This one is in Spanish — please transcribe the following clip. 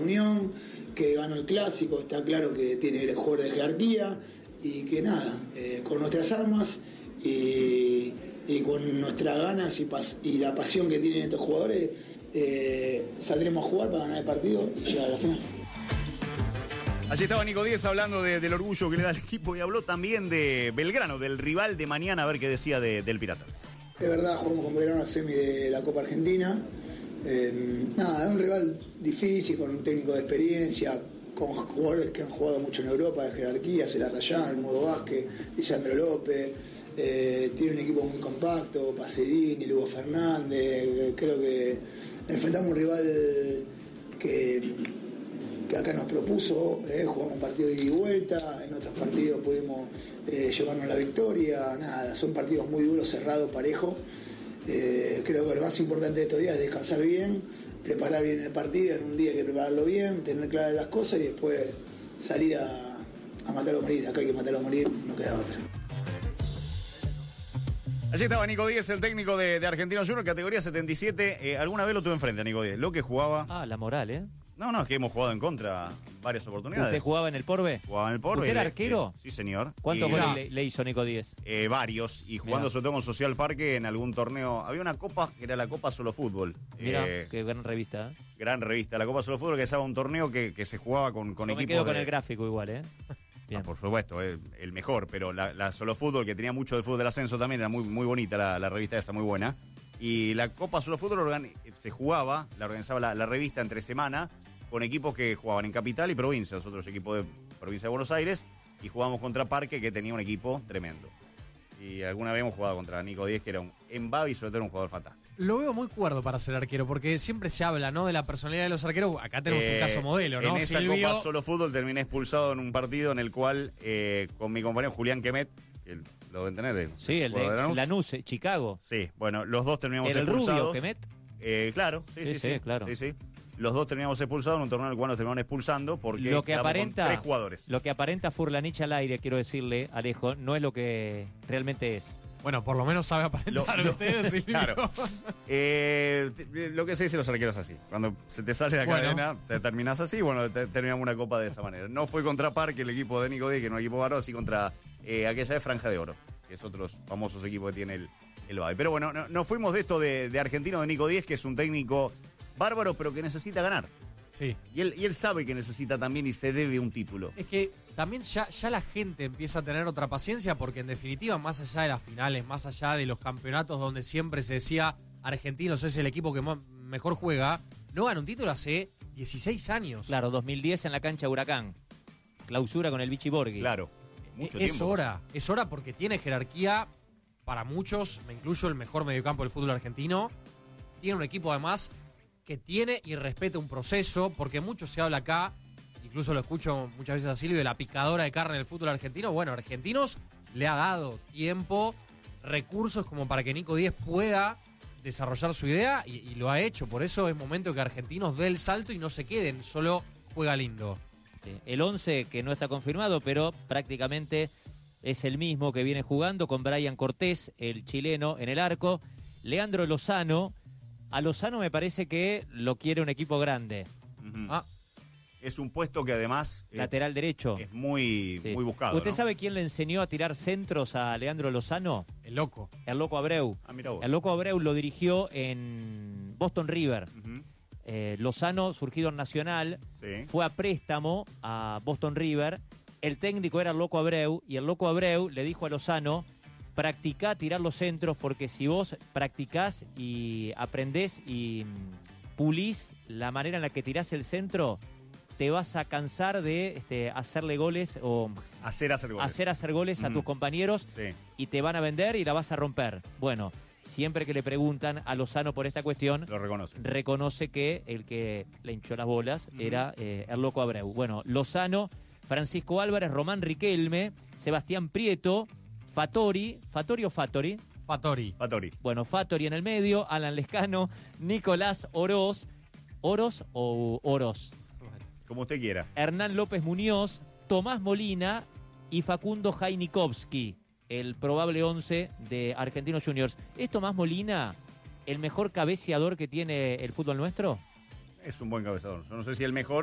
Unión, que ganó el Clásico, está claro que tiene jugadores de jerarquía y que nada, con nuestras armas y con nuestras ganas y la pasión que tienen estos jugadores, saldremos a jugar para ganar el partido y llegar a la final. Allí estaba Nico Díez hablando del orgullo que le da al equipo y habló también de Belgrano, del rival de mañana, a ver qué decía del Pirata. Es verdad, jugamos con Belgrano a semi de la Copa Argentina. Nada, es un rival difícil, con un técnico de experiencia, con jugadores que han jugado mucho en Europa, de jerarquía, Cela Rayán, el Mudo Vázquez, Lisandro López. Tiene un equipo muy compacto, Pacerini, Lugo Fernández. Creo que enfrentamos un rival que acá nos propuso, jugamos un partido de ida y vuelta, en otros partidos pudimos llevarnos la victoria. Nada, son partidos muy duros, cerrados, parejos. Creo que lo más importante de estos días es descansar bien, preparar bien el partido, en un día hay que prepararlo bien, tener claras las cosas y después salir a matar o morir. Acá hay que matar o morir, no queda otra. Allí estaba Nico Díez, el técnico de Argentinos Juniors, categoría 77. ¿Alguna vez lo tuve enfrente a Nico Díez? Lo que jugaba... La moral, No, es que hemos jugado en contra varias oportunidades. ¿Usted jugaba en el Porbe? Jugaba en el Porbe. ¿Usted era arquero? Sí, señor. ¿Cuántos goles le hizo Nico Díez? Varios, y jugando sobre todo en Social Parque en algún torneo. Había una copa que era la Copa Solo Fútbol. Mirá, qué gran revista. Gran revista, la Copa Solo Fútbol, que estaba un torneo que se jugaba con equipos. Me quedo con el gráfico igual, Bien. Por supuesto, el mejor, pero la Solo Fútbol, que tenía mucho de fútbol del ascenso también, era muy, muy bonita la revista esa, muy buena. Y la Copa Solo Fútbol se jugaba, la organizaba la revista entre semana, con equipos que jugaban en Capital y Provincia, nosotros equipos de Provincia de Buenos Aires, y jugábamos contra Parque, que tenía un equipo tremendo. Y alguna vez hemos jugado contra Nico Díez, que era en Babi y sobre todo era un jugador fantástico. Lo veo muy cuerdo para ser arquero, porque siempre se habla, ¿no?, de la personalidad de los arqueros. Acá tenemos un caso modelo, ¿no? En esa Copa Solo Fútbol terminé expulsado en un partido en el cual, con mi compañero Julián Quemet, que lo deben tener. Sí, el de Lanús, Chicago. Sí, bueno, los dos terminamos ¿Era expulsados. el rubio Quemet? Claro, sí, claro. Sí. Los dos terminamos expulsados en un torneo en el cual nos terminaron expulsando porque lo que aparenta, con 3 jugadores. Lo que aparenta Furlanich al aire, quiero decirle, Alejo, no es lo que realmente es. Bueno, por lo menos sabe aparentar ustedes, Silvio. Claro. Lo que se dice los arqueros así. Cuando se te sale la cadena, te terminás así. Bueno, terminamos una copa de esa manera. No fue contra Parque, el equipo de Nico Díez, que no es un equipo varón, sí contra aquella de Franja de Oro, que es otros famosos equipos que tiene el Babi. Pero bueno, nos fuimos de esto de Argentino, de Nico Díez, que es un técnico bárbaro, pero que necesita ganar. Sí. Y él sabe que necesita también y se debe un título. Es que también ya la gente empieza a tener otra paciencia, porque en definitiva, más allá de las finales, más allá de los campeonatos donde siempre se decía Argentinos es el equipo que mejor juega, no gana un título hace 16 años. Claro, 2010 en la cancha Huracán. Clausura con el Vichy Borghi. Claro. Mucho es tiempo. Es hora porque tiene jerarquía para muchos, me incluyo, el mejor mediocampo del fútbol argentino. Tiene un equipo además que tiene y respeta un proceso, porque mucho se habla acá, incluso lo escucho muchas veces a Silvio, de la picadora de carne del fútbol argentino. Bueno, Argentinos le ha dado tiempo, recursos como para que Nico Díez pueda desarrollar su idea y lo ha hecho. Por eso es momento que Argentinos dé el salto y no se queden, solo juega lindo. Sí, el 11 que no está confirmado, pero prácticamente es el mismo que viene jugando, con Brian Cortés, el chileno, en el arco. Leandro Lozano. A Lozano me parece que lo quiere un equipo grande. Uh-huh. Es un puesto que además... lateral derecho. Es muy buscado. ¿Usted ¿no? sabe quién le enseñó a tirar centros a Leandro Lozano? El Loco. El Loco Abreu. Mirá vos. El Loco Abreu lo dirigió en Boston River. Uh-huh. Lozano, surgido en Nacional, fue a préstamo a Boston River. El técnico era el Loco Abreu, y el Loco Abreu le dijo a Lozano: practicá tirar los centros, porque si vos practicás y aprendés y pulís la manera en la que tirás el centro, te vas a cansar de hacerle goles o hacer goles a tus compañeros, y te van a vender y la vas a romper. Bueno, siempre que le preguntan a Lozano por esta cuestión, lo reconoce que el que le hinchó las bolas era el Loco Abreu. Bueno, Lozano, Francisco Álvarez, Román Riquelme, Sebastián Prieto, Fattori. Bueno, Fattori en el medio, Alan Lescano, Nicolás Oroz. ¿Oros o Oros? Como usted quiera. Hernán López Muñoz, Tomás Molina y Facundo Jainikowski, el probable 11 de Argentinos Juniors. ¿Es Tomás Molina el mejor cabeceador que tiene el fútbol nuestro? Es un buen cabeceador. Yo no sé si el mejor,